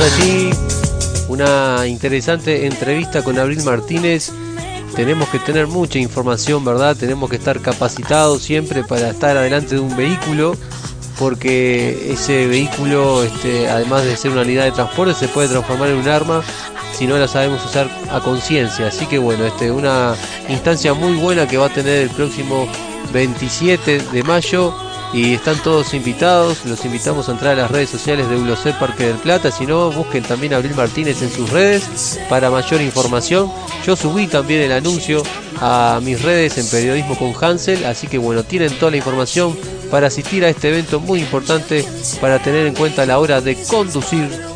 allí una interesante entrevista con Abril Martínez. Tenemos que tener mucha información, ¿verdad? Tenemos que estar capacitados siempre para estar adelante de un vehículo, porque ese vehículo, además de ser una unidad de transporte, se puede transformar en un arma si no la sabemos usar a conciencia. Así que bueno, una instancia muy buena que va a tener el próximo 27 de mayo. Y están todos invitados, los invitamos a entrar a las redes sociales de Eulocet Parque del Plata. Si no, busquen también a Abril Martínez en sus redes para mayor información. Yo subí también el anuncio a mis redes en Periodismo con Hansel, así que bueno, tienen toda la información para asistir a este evento muy importante para tener en cuenta a la hora de conducir